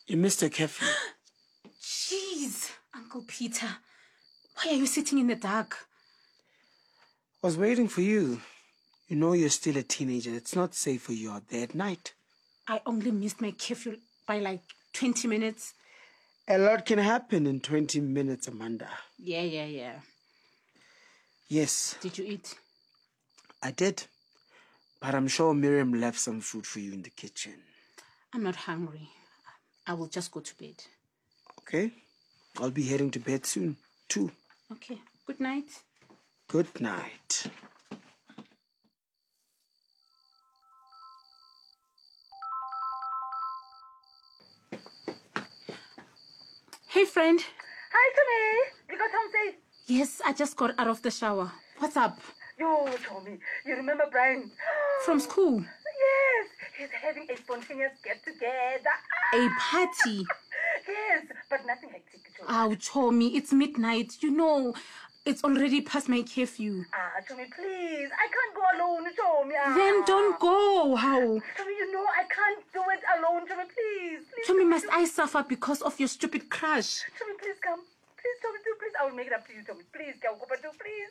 You missed a curfew. Jeez, Uncle Peter. Why are you sitting in the dark? I was waiting for you. You know you're still a teenager. It's not safe for you out there at night. I only missed my curfew by like 20 minutes. A lot can happen in 20 minutes, Amanda. Yeah. Yes. Did you eat? I did. But I'm sure Miriam left some food for you in the kitchen. I'm not hungry. I will just go to bed. Okay. I'll be heading to bed soon, too. Okay. Good night. Good night. Hey, friend. Hi, Tommy. You got home safe? Yes, I just got out of the shower. What's up? Yo, Tommy, you remember Brian? From school? Yes, he's having a spontaneous get-together. A party? Yes, but nothing hectic. Oh, Tommy, it's midnight. You know, it's already past my curfew. Tommy, please. I can't go alone, Tommy. Then don't go. How? Tommy, you know I can't do it alone, Tommy, please. Tommy, must I suffer because of your stupid crush? Tommy, please come. Please, Tommy, do, please. I will make it up to you, Tommy. Please, go, please.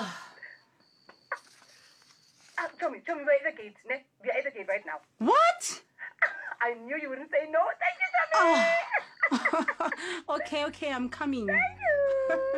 Tommy, we're at the gate, ne? We're at the gate right now. What? I knew you wouldn't say no. Thank you, Tommy. Okay, I'm coming. Thank you.